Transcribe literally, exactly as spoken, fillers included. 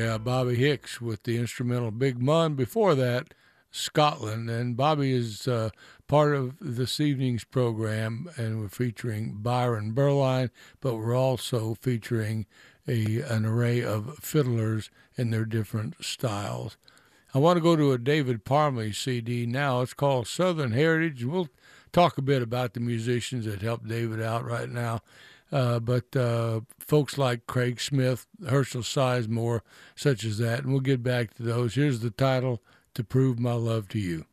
Yeah, Bobby Hicks with the instrumental Big Mun. Before that, Scotland. And Bobby is uh, part of this evening's program, and we're featuring Byron Berline, but we're also featuring a, an array of fiddlers in their different styles. I want to go to a David Parmley C D now. It's called Southern Heritage. We'll talk a bit about the musicians that help David out right now. Uh, but uh, folks like Craig Smith, Herschel Sizemore, such as that. And we'll get back to those. Here's the title, To Prove My Love to You.